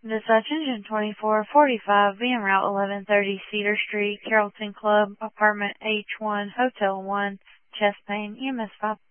Dispatch engine 2445, en route 1130 Cedar Street, Carrollton Club, apartment H1, Hotel 1, chest pain, EMS 5.